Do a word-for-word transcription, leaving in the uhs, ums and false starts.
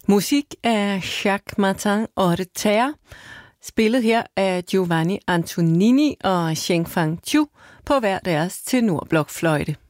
Musik af Jacques Martin Ortega, spillet her af Giovanni Antonini og Cheng Fang Chu på hver deres tenorblokfløjte.